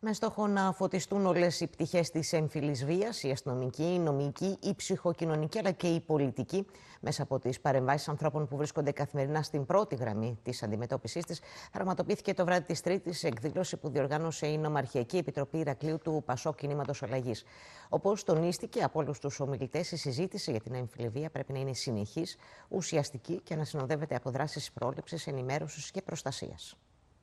Με στόχο να φωτιστούν όλες οι πτυχές της έμφυλης βίας, η αστυνομική, η νομική, η ψυχοκοινωνική αλλά και η πολιτική, μέσα από τις παρεμβάσεις ανθρώπων που βρίσκονται καθημερινά στην πρώτη γραμμή της αντιμετώπισης της, πραγματοποιήθηκε το βράδυ της Τρίτης εκδήλωση που διοργάνωσε η Νομαρχιακή Επιτροπή Ηρακλείου του Πασόκ Κινήματος Αλλαγής. Όπως τονίστηκε από όλους τους ομιλητές, η συζήτηση για την έμφυλη βία πρέπει να είναι συνεχής, ουσιαστική και να συνοδεύεται από δράσεις πρόληψης, ενημέρωσης και προστασίας.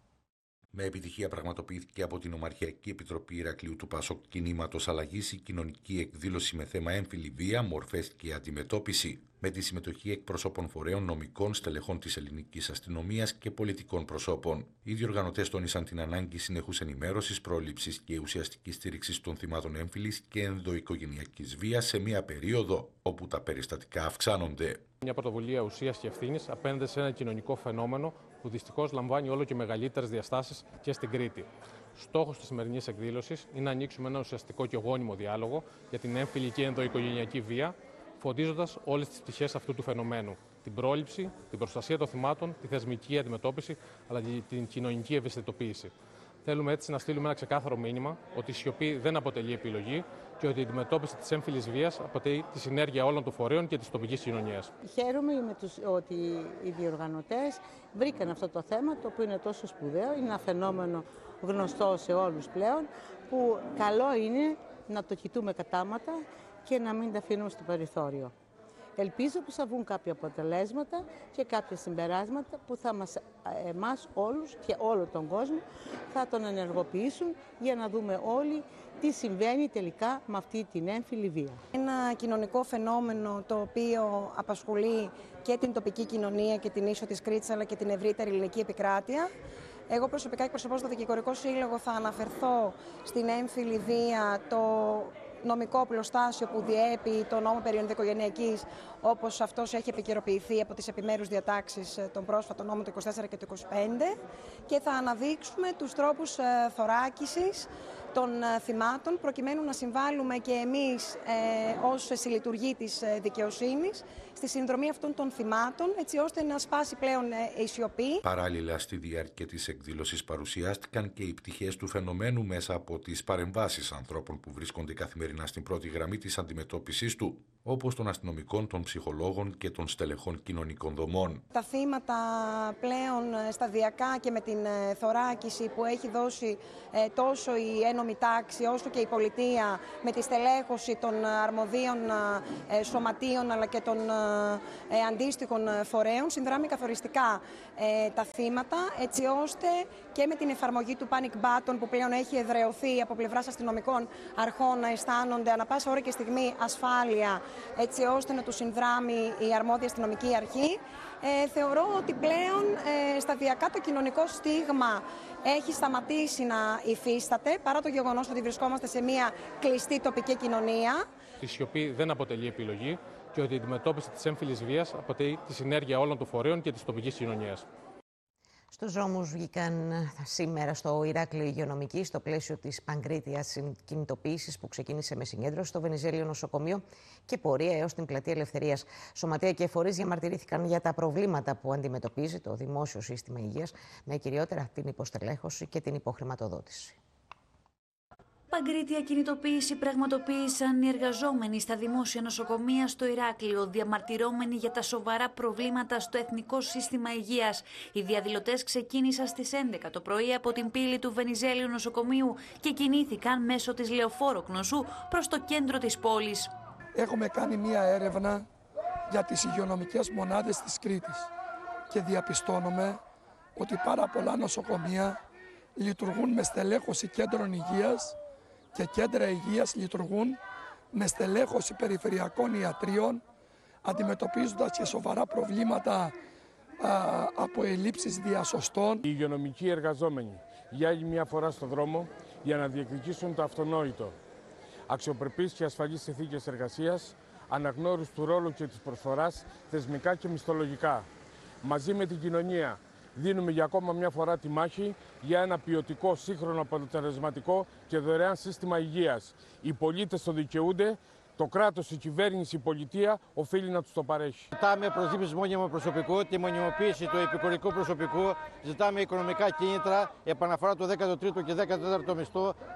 Με επιτυχία πραγματοποιήθηκε από την Νομαρχιακή Επιτροπή Ηρακλείου του Πασόκ Κινήματος Αλλαγής η κοινωνική εκδήλωση με θέμα έμφυλη βία, μορφές και αντιμετώπιση, με τη συμμετοχή εκπροσώπων φορέων, νομικών, στελεχών της ελληνικής αστυνομίας και πολιτικών προσώπων. Οι διοργανωτές τόνισαν την ανάγκη συνεχούς ενημέρωσης, πρόληψης και ουσιαστικής στήριξης των θυμάτων έμφυλης και ενδοοικογενειακής βίας σε μια περίοδο όπου τα περιστατικά αυξάνονται. Μια πρωτοβουλία ουσίας και ευθύνης απέναντι σε ένα κοινωνικό φαινόμενο που δυστυχώς λαμβάνει όλο και μεγαλύτερες διαστάσεις και στην Κρήτη. Στόχος της σημερινής εκδήλωσης είναι να ανοίξουμε ένα ουσιαστικό και γόνιμο διάλογο για την έμφυλη και ενδοοικογενειακή βία, φωτίζοντας όλες τις πτυχές αυτού του φαινομένου. Την πρόληψη, την προστασία των θυμάτων, τη θεσμική αντιμετώπιση, αλλά και την κοινωνική ευαισθητοποίηση. Θέλουμε έτσι να στείλουμε ένα ξεκάθαρο μήνυμα ότι η σιωπή δεν αποτελεί επιλογή και ότι η αντιμετώπιση της έμφυλης βίας αποτελεί τη συνέργεια όλων των φορέων και της τοπικής κοινωνίας. Χαίρομαι ότι οι διοργανωτές βρήκαν αυτό το θέμα, το οποίο είναι τόσο σπουδαίο, είναι ένα φαινόμενο γνωστό σε όλους πλέον, που καλό είναι να το κοιτούμε κατάματα και να μην τα αφήνουμε στο περιθώριο. Ελπίζω πως θα βγουν κάποια αποτελέσματα και κάποια συμπεράσματα που θα εμάς όλους και όλο τον κόσμο θα τον ενεργοποιήσουν για να δούμε όλοι τι συμβαίνει τελικά με αυτή την έμφυλη βία. Ένα κοινωνικό φαινόμενο το οποίο απασχολεί και την τοπική κοινωνία και την ίσο της Κρήτης αλλά και την ευρύτερη ελληνική επικράτεια. Εγώ προσωπικά εκπροσωπώ στο Δικηγορικό Σύλλογο θα αναφερθώ στην έμφυλη βία, το νομικό πλωστάσιο που διέπει το νόμο περί ενδοοικογενειακής, όπως αυτός έχει επικαιροποιηθεί από τις επιμέρους διατάξεις των πρόσφατων νόμων του 24 και του 25, και θα αναδείξουμε τους τρόπους θωράκισης των θυμάτων, προκειμένου να συμβάλλουμε και εμείς ως συλλειτουργοί της δικαιοσύνης στη συνδρομή αυτών των θυμάτων, έτσι ώστε να σπάσει πλέον η σιωπή. Παράλληλα, στη διάρκεια της εκδήλωσης παρουσιάστηκαν και οι πτυχές του φαινομένου μέσα από τις παρεμβάσεις ανθρώπων που βρίσκονται καθημερινά στην πρώτη γραμμή της αντιμετώπισης του, όπως των αστυνομικών, των ψυχολόγων και των στελεχών κοινωνικών δομών. Τα θύματα πλέον σταδιακά και με την θωράκιση που έχει δώσει τόσο η ένομη τάξη όσο και η πολιτεία, με τη στελέχωση των αρμοδίων σωματείων αλλά και των αντίστοιχων φορέων, συνδράμει καθοριστικά τα θύματα, έτσι ώστε και με την εφαρμογή του panic button που πλέον έχει εδραιωθεί από πλευράς αστυνομικών αρχών να αισθάνονται ανα πάσα ώρα και στιγμή ασφάλεια, έτσι ώστε να τους συνδράμει η αρμόδια αστυνομική αρχή. Θεωρώ ότι πλέον σταδιακά το κοινωνικό στίγμα έχει σταματήσει να υφίσταται, παρά το γεγονός ότι βρισκόμαστε σε μια κλειστή τοπική κοινωνία. Η σιωπή δεν αποτελεί επιλογή και ότι η αντιμετώπιση της έμφυλης βίας αποτελεί τη συνέργεια όλων των φορέων και της τοπικής κοινωνίας. Στους δρόμους βγήκαν σήμερα στο Ηράκλειο υγειονομικοί στο πλαίσιο της παγκρίτιας κινητοποίησης που ξεκίνησε με συγκέντρωση στο Βενιζέλιο νοσοκομείο και πορεία έως την Πλατεία Ελευθερίας. Σωματεία και φορείς διαμαρτυρήθηκαν για τα προβλήματα που αντιμετωπίζει το δημόσιο σύστημα υγείας, με κυριότερα την υποστελέχωση και την υποχρηματοδότηση. Παγκρίτια κινητοποίηση πραγματοποίησαν οι εργαζόμενοι στα δημόσια νοσοκομεία στο Ηράκλειο, διαμαρτυρώμενοι για τα σοβαρά προβλήματα στο Εθνικό Σύστημα Υγείας. Οι διαδηλωτές ξεκίνησαν στις 11 το πρωί από την πύλη του Βενιζέλιου νοσοκομείου και κινήθηκαν μέσω της Λεωφόρου Κνωσού προς το κέντρο της πόλης. Έχουμε κάνει μία έρευνα για τις υγειονομικές μονάδες της Κρήτης και διαπιστώνουμε ότι πάρα πολλά νοσοκομεία λειτουργούν με στελέχωση κέντρων υγείας και κέντρα υγείας λειτουργούν με στελέχωση περιφερειακών ιατρίων, αντιμετωπίζοντας και σοβαρά προβλήματα από ελλείψεις διασωστών. Οι υγειονομικοί εργαζόμενοι για άλλη μια φορά στο δρόμο για να διεκδικήσουν το αυτονόητο. Αξιοπρεπείς και ασφαλείς συνθήκες εργασίας, αναγνώριση του ρόλου και της προσφοράς θεσμικά και μισθολογικά. Μαζί με την κοινωνία δίνουμε για ακόμα μια φορά τη μάχη για ένα ποιοτικό, σύγχρονο, αποτελεσματικό και δωρεάν σύστημα υγείας. Οι πολίτες το δικαιούνται Το κράτος, η κυβέρνηση, η πολιτεία οφείλει να τους το παρέχει. Ζητάμε προσλήψεις μόνιμου προσωπικού, τη μονιμοποίηση του επικουρικού προσωπικού, ζητάμε οικονομικά κίνητρα, επαναφορά του 13ου και 14ου μισθού,